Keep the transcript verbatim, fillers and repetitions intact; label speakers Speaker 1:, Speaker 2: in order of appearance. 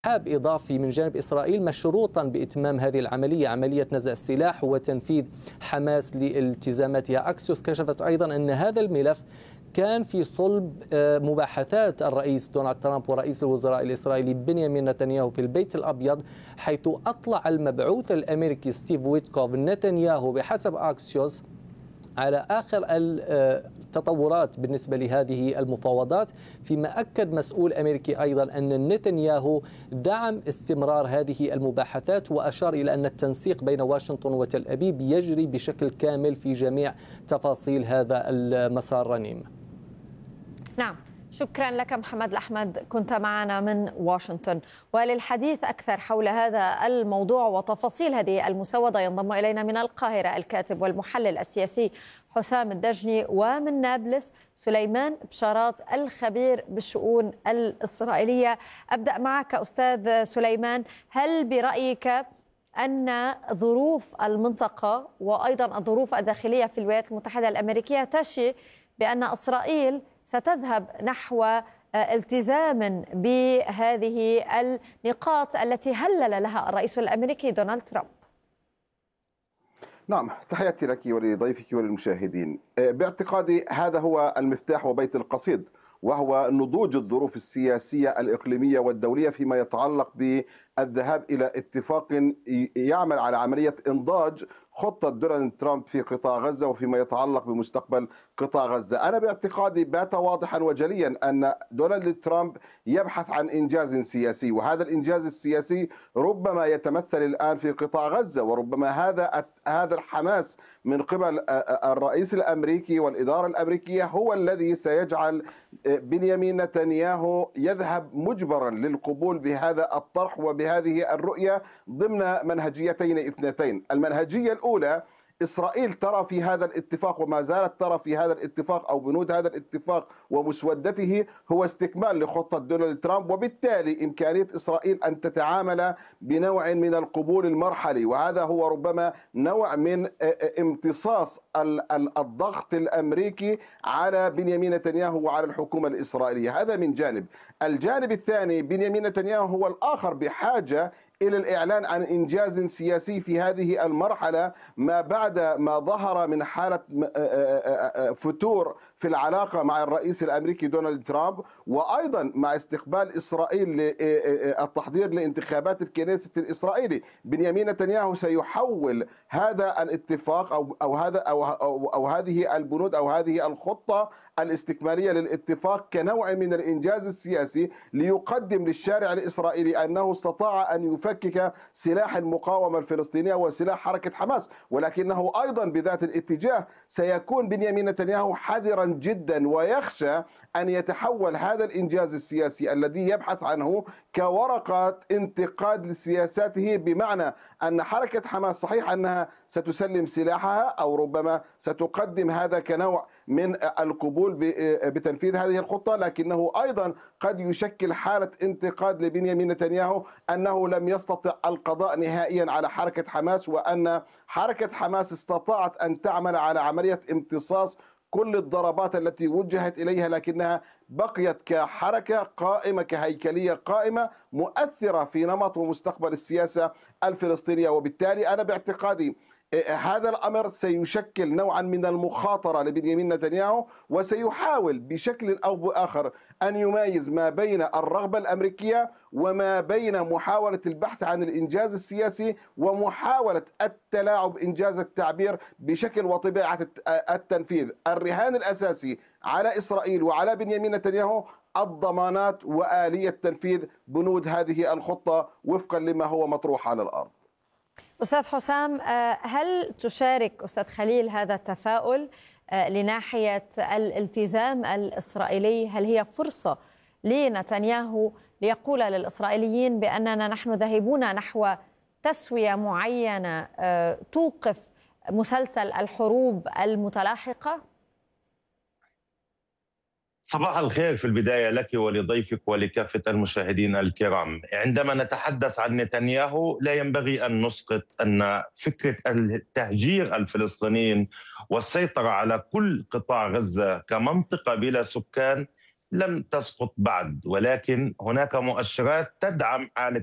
Speaker 1: حاب إضافي من جانب إسرائيل مشروطا بإتمام هذه العملية، عملية نزع السلاح وتنفيذ حماس لالتزاماتها. أكسيوس كشفت أيضا أن هذا الملف كان في صلب مباحثات الرئيس دونالد ترامب ورئيس الوزراء الإسرائيلي بنيامين نتنياهو في البيت الأبيض، حيث أطلع المبعوث الأمريكي ستيف ويتكوف نتنياهو بحسب أكسيوس على آخر التطورات بالنسبة لهذه المفاوضات، فيما أكد مسؤول أمريكي أيضا أن نتنياهو دعم استمرار هذه المباحثات، وأشار إلى أن التنسيق بين واشنطن وتل أبيب يجري بشكل كامل في جميع تفاصيل هذا المسار. رنيم.
Speaker 2: نعم، شكرا لك محمد الأحمد، كنت معنا من واشنطن. وللحديث أكثر حول هذا الموضوع وتفاصيل هذه المسودة ينضم إلينا من القاهرة الكاتب والمحلل السياسي حسام الدجني، ومن نابلس سليمان بشارات الخبير بالشؤون الإسرائيلية. أبدأ معك أستاذ سليمان، هل برأيك أن ظروف المنطقة وأيضا الظروف الداخلية في الولايات المتحدة الأمريكية تشي بأن إسرائيل ستذهب نحو التزام بهذه النقاط التي هلل لها الرئيس الأمريكي دونالد ترامب؟
Speaker 3: نعم، تحياتي لك ولضيفك وللمشاهدين. باعتقادي هذا هو المفتاح وبيت القصيد، وهو نضوج الظروف السياسية الإقليمية والدولية فيما يتعلق بالذهاب إلى اتفاق يعمل على عملية إنضاج خطة دونالد ترامب في قطاع غزة وفيما يتعلق بمستقبل قطاع غزة. أنا باعتقادي بات واضحا وجليا أن دونالد ترامب يبحث عن إنجاز سياسي، وهذا الإنجاز السياسي ربما يتمثل الآن في قطاع غزة، وربما هذا هذا الحماس من قبل الرئيس الأمريكي والإدارة الأمريكية هو الذي سيجعل بنيامين نتنياهو يذهب مجبرا للقبول بهذا الطرح وبهذه الرؤية ضمن منهجيتين اثنتين. المنهجية الأولى، إسرائيل ترى في هذا الاتفاق وما زالت ترى في هذا الاتفاق أو بنود هذا الاتفاق ومسودته هو استكمال لخطة دونالد ترامب، وبالتالي إمكانية إسرائيل أن تتعامل بنوع من القبول المرحلي، وهذا هو ربما نوع من امتصاص الضغط الأمريكي على بنيامين نتنياهو وعلى الحكومة الإسرائيلية. هذا من جانب. الجانب الثاني، بنيامين نتنياهو هو الآخر بحاجة إلى الإعلان عن إنجاز سياسي في هذه المرحلة ما بعد ما ظهر من حالة فتور في العلاقة مع الرئيس الأمريكي دونالد ترامب، وأيضا مع استقبال إسرائيل للتحضير لانتخابات الكنيست الإسرائيلي. بنيامين نتنياهو سيحول هذا الاتفاق أو أو هذا أو أو, أو هذه البنود أو هذه الخطة الاستكمالية للاتفاق كنوع من الإنجاز السياسي ليقدم للشارع الإسرائيلي أنه استطاع أن يفكك سلاح المقاومة الفلسطينية وسلاح حركة حماس، ولكنه أيضا بذات الاتجاه سيكون بنيامين نتنياهو حذرا جدا ويخشى أن يتحول هذا الإنجاز السياسي الذي يبحث عنه كورقة انتقاد لسياساته، بمعنى أن حركة حماس صحيح أنها ستسلم سلاحها أو ربما ستقدم هذا كنوع من القبول بتنفيذ هذه الخطة، لكنه أيضا قد يشكل حالة انتقاد لبنيامين نتنياهو أنه لم يستطع القضاء نهائيا على حركة حماس، وأن حركة حماس استطاعت أن تعمل على عملية امتصاص كل الضربات التي وجهت إليها، لكنها بقيت كحركة قائمة كهيكلية قائمة مؤثرة في نمط ومستقبل السياسة الفلسطينية. وبالتالي أنا باعتقادي هذا الأمر سيشكل نوعا من المخاطرة لبنيامين نتنياهو، وسيحاول بشكل أو بآخر أن يميز ما بين الرغبة الأمريكية وما بين محاولة البحث عن الإنجاز السياسي ومحاولة التلاعب إنجاز التعبير بشكل وطبيعة التنفيذ. الرهان الأساسي على إسرائيل وعلى بنيامين نتنياهو الضمانات وآلية تنفيذ بنود هذه الخطة وفقا لما هو مطروح على الأرض.
Speaker 2: أستاذ حسام، هل تشارك أستاذ خليل هذا التفاؤل لناحية الالتزام الإسرائيلي؟ هل هي فرصة لنتنياهو ليقول للإسرائيليين بأننا نحن ذاهبون نحو تسوية معينة توقف مسلسل الحروب المتلاحقة؟
Speaker 4: صباح الخير في البداية لك ولضيفك ولكافة المشاهدين الكرام. عندما نتحدث عن نتنياهو لا ينبغي أن نسقط أن فكرة التهجير الفلسطينيين والسيطرة على كل قطاع غزة كمنطقة بلا سكان لم تسقط بعد، ولكن هناك مؤشرات تدعم حالة